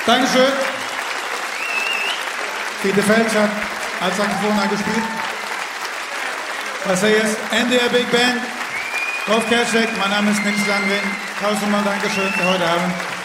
Dankeschön. Fiete Felsch hat als Saxophon angespielt. Das hier ist NDR Big Band. Rolf Kerschek, mein Name ist Nils Landgren. Tausendmal Dankeschön für heute Abend.